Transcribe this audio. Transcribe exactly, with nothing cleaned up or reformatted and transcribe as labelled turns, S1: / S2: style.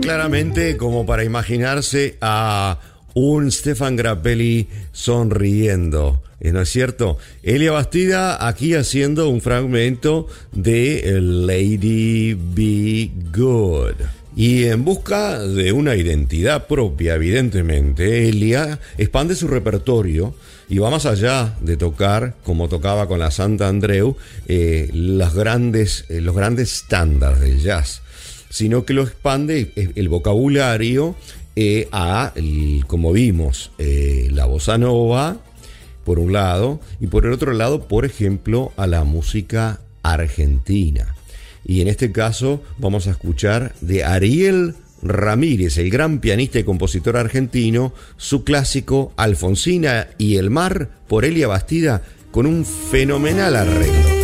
S1: claramente como para imaginarse a un Stefan Grappelli sonriendo, ¿no es cierto? Elia Bastida aquí haciendo un fragmento de Lady Be Good. Y en busca de una identidad propia, evidentemente, Elia expande su repertorio y va más allá de tocar, como tocaba con la Santa Andreu, eh, las grandes, eh, los grandes estándares del jazz, sino que lo expande el vocabulario eh, a, el, como vimos, eh, la bossa nova, por un lado, y por el otro lado, por ejemplo, a la música argentina. Y en este caso vamos a escuchar de Ariel Ramírez, el gran pianista y compositor argentino, su clásico Alfonsina y el mar por Elia Bastida con un fenomenal arreglo.